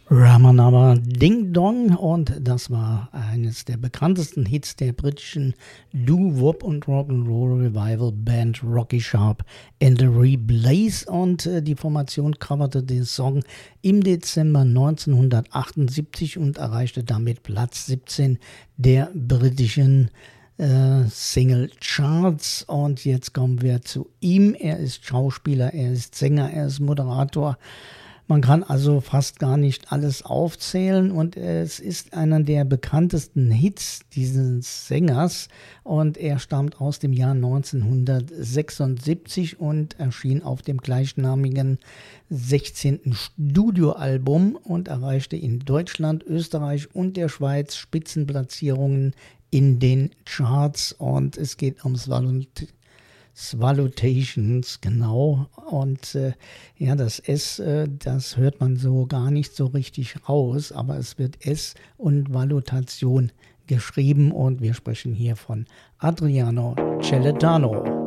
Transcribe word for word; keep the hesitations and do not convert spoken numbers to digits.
Ramanama Ding Dong, und das war eines der bekanntesten Hits der britischen Doo-Wop und Rock'n'Roll Revival Band Rocky Sharp and the Reblaze, und äh, die Formation coverte den Song im Dezember neunzehnhundertachtundsiebzig und erreichte damit Platz siebzehn der britischen äh, Single Charts. Und jetzt kommen wir zu ihm. Er ist Schauspieler, er ist Sänger, er ist Moderator. Man kann also fast gar nicht alles aufzählen, und es ist einer der bekanntesten Hits dieses Sängers, und er stammt aus dem Jahr neunzehnhundertsechsundsiebzig und erschien auf dem gleichnamigen sechzehnten Studioalbum und erreichte in Deutschland, Österreich und der Schweiz Spitzenplatzierungen in den Charts, und es geht ums Valentin. Salutations, genau. Und äh, ja, das S, äh, das hört man so gar nicht so richtig raus, aber es wird S und Valutation geschrieben, und wir sprechen hier von Adriano Celentano.